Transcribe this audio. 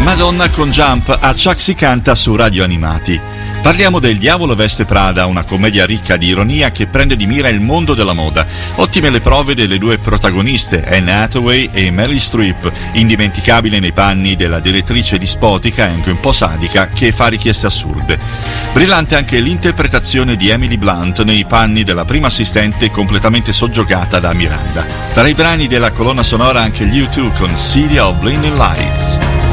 Madonna con Jump a Chuck si canta su Radio Animati. Parliamo del Diavolo veste Prada, una commedia ricca di ironia che prende di mira il mondo della moda. Ottime le prove delle due protagoniste, Anne Hathaway e Meryl Streep, indimenticabile nei panni della direttrice dispotica e anche un po' sadica che fa richieste assurde. Brillante anche l'interpretazione di Emily Blunt nei panni della prima assistente completamente soggiogata da Miranda. Tra i brani della colonna sonora anche gli U2 con City of Blinding Lights.